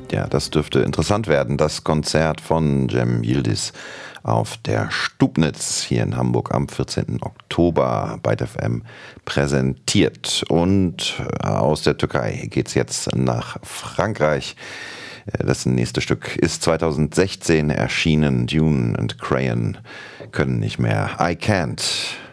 Ja, das dürfte interessant werden. Das Konzert von Cem Yildiz auf der Stubnitz hier in Hamburg am 14. Oktober bei FM präsentiert. Und aus der Türkei geht's jetzt nach Frankreich. Das nächste Stück ist 2016 erschienen. Dune and Crayon können nicht mehr. I Can't.